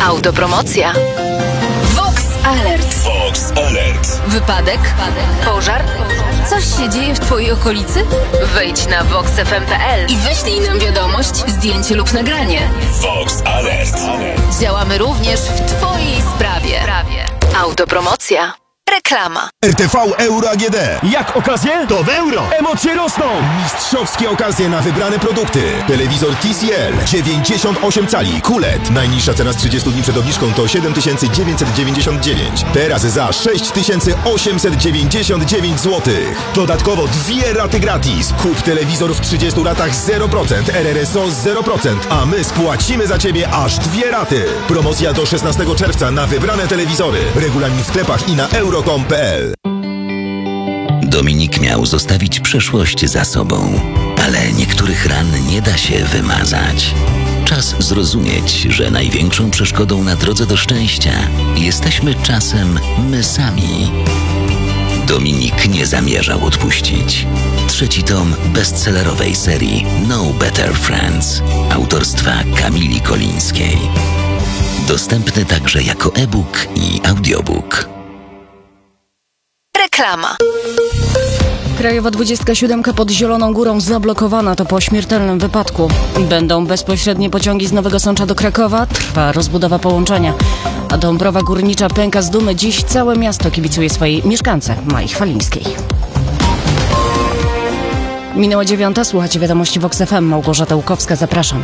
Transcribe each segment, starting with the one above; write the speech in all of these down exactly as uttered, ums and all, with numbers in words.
Autopromocja. Vox Alert. Vox Alert. Wypadek? Pożar? Coś się dzieje w twojej okolicy? Wejdź na vox f m kropka p l i wyślij nam wiadomość, zdjęcie lub nagranie. Vox Alert. Działamy również w twojej sprawie. Autopromocja. Reklama. R T V Euro A G D. Jak okazje? To w euro. Emocje rosną! Mistrzowskie okazje na wybrane produkty. Telewizor T C L dziewięćdziesiąt osiem cali Q L E D. Najniższa cena z trzydziestu dni przed obniżką to siedem tysięcy dziewięćset dziewięćdziesiąt dziewięć. Teraz za sześć tysięcy osiemset dziewięćdziesiąt dziewięć złotych. Dodatkowo dwie raty gratis. Kup telewizor w trzydziestu latach zero procent, R R S O zero procent, a my spłacimy za Ciebie aż dwie raty. Promocja do szesnastego czerwca na wybrane telewizory. Regulamin w sklepach i na euro kropka com kropka p l. Dominik miał zostawić przeszłość za sobą, ale niektórych ran nie da się wymazać. Czas zrozumieć, że największą przeszkodą na drodze do szczęścia jesteśmy czasem my sami. Dominik nie zamierzał odpuścić. Trzeci tom bestsellerowej serii No Better Friends autorstwa Kamili Kolińskiej. Dostępny także jako e-book i audiobook. Reklama. Krajowa dwudziestka siedem pod Zieloną Górą zablokowana to po śmiertelnym wypadku. Będą bezpośrednie pociągi z Nowego Sącza do Krakowa. Trwa rozbudowa połączenia. A Dąbrowa Górnicza pęka z dumy. Dziś całe miasto kibicuje swojej mieszkance Mai Chwalińskiej. Minęła dziewiąta. Słuchacie wiadomości Vox F M. Małgorzata Łukowska. Zapraszam.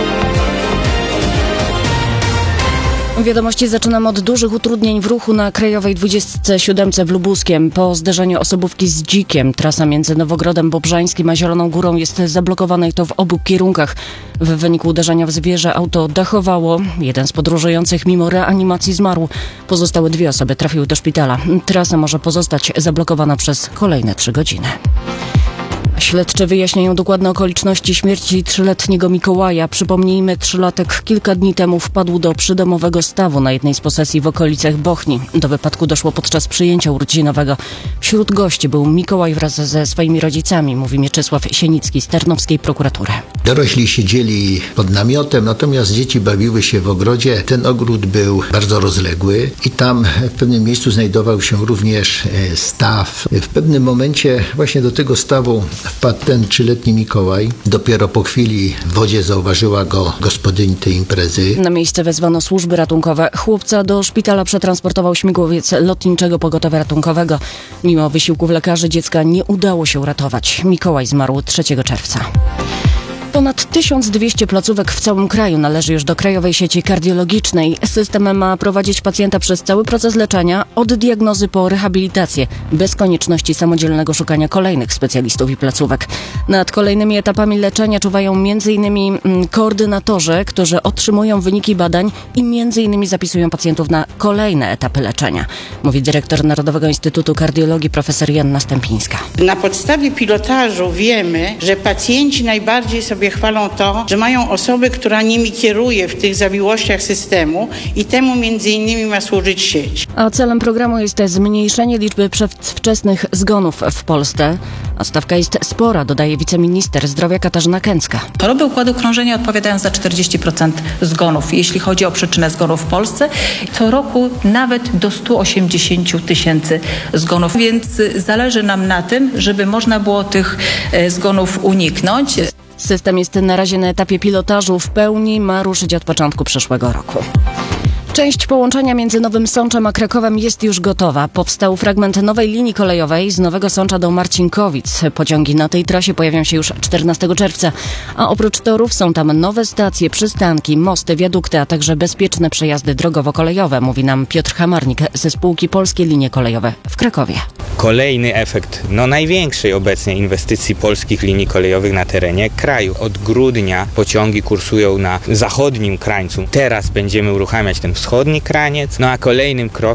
Wiadomości zaczynam od dużych utrudnień w ruchu na Krajowej dwudziestce siedem w Lubuskiem. Po zderzeniu osobówki z Dzikiem trasa między Nowogrodem Bobrzańskim a Zieloną Górą jest zablokowana i to w obu kierunkach. W wyniku uderzenia w zwierzę auto dachowało. Jeden z podróżujących mimo reanimacji zmarł. Pozostałe dwie osoby trafiły do szpitala. Trasa może pozostać zablokowana przez kolejne trzy godziny. Śledczy wyjaśniają dokładne okoliczności śmierci trzyletniego Mikołaja. Przypomnijmy, trzylatek kilka dni temu wpadł do przydomowego stawu na jednej z posesji w okolicach Bochni. Do wypadku doszło podczas przyjęcia urodzinowego. Wśród gości był Mikołaj wraz ze swoimi rodzicami, mówi Mieczysław Sienicki z Tarnowskiej Prokuratury. Dorośli siedzieli pod namiotem, natomiast dzieci bawiły się w ogrodzie. Ten ogród był bardzo rozległy i tam w pewnym miejscu znajdował się również staw. W pewnym momencie właśnie do tego stawu wpadł ten trzyletni Mikołaj. Dopiero po chwili w wodzie zauważyła go gospodyni tej imprezy. Na miejsce wezwano służby ratunkowe. Chłopca do szpitala przetransportował śmigłowiec lotniczego pogotowia ratunkowego. Mimo wysiłków lekarzy dziecka nie udało się uratować. Mikołaj zmarł trzeciego czerwca. Ponad tysiąc dwieście placówek w całym kraju należy już do Krajowej Sieci Kardiologicznej. System ma prowadzić pacjenta przez cały proces leczenia, od diagnozy po rehabilitację, bez konieczności samodzielnego szukania kolejnych specjalistów i placówek. Nad kolejnymi etapami leczenia czuwają m.in. koordynatorzy, którzy otrzymują wyniki badań i m.in. zapisują pacjentów na kolejne etapy leczenia, mówi dyrektor Narodowego Instytutu Kardiologii profesor Joanna Stępińska. Na podstawie pilotażu wiemy, że pacjenci najbardziej sobie chwalą to, że mają osobę, która nimi kieruje w tych zawiłościach systemu i temu między innymi ma służyć sieć. A celem programu jest zmniejszenie liczby przedwczesnych zgonów w Polsce. A stawka jest spora, dodaje wiceminister zdrowia Katarzyna Kęcka. Choroby układu krążenia odpowiadają za czterdzieści procent zgonów, jeśli chodzi o przyczynę zgonów w Polsce. Co roku nawet do stu osiemdziesięciu tysięcy zgonów, więc zależy nam na tym, żeby można było tych zgonów uniknąć. System jest na razie na etapie pilotażu, w pełni ma ruszyć od początku przyszłego roku. Część połączenia między Nowym Sączem a Krakowem jest już gotowa. Powstał fragment nowej linii kolejowej z Nowego Sącza do Marcinkowic. Pociągi na tej trasie pojawią się już czternastego czerwca, a oprócz torów są tam nowe stacje, przystanki, mosty, wiadukty, a także bezpieczne przejazdy drogowo-kolejowe, mówi nam Piotr Hamarnik ze spółki Polskie Linie Kolejowe w Krakowie. Kolejny efekt no największej obecnie inwestycji polskich linii kolejowych na terenie kraju. Od grudnia pociągi kursują na zachodnim krańcu. Teraz będziemy uruchamiać ten wschodni kraniec, no a kolejnym krokiem